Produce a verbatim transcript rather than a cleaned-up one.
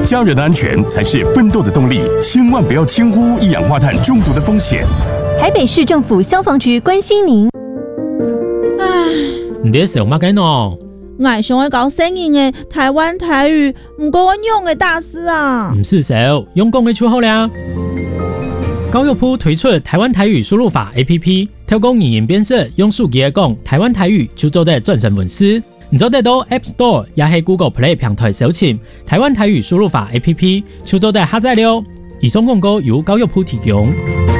家人的安全才是奋斗的动力，千万不要轻忽一氧化碳中毒的风险。 台北市政府消防局关心您。 唉， 你在想乜嘅喏？ 我想要搞生硬的台湾台语，不过我用的大师啊， 唔是手，用講嘅出好啦。教育部推出台灣台語輸入法 A P P， 透過語言辨識，用手機嚟講台灣台語就做得轉成文字。你做得到 App Store 也係 Google Play 平台搜尋台灣台語輸入法 A P P， 就做得下載了。以上廣告由教育部提供。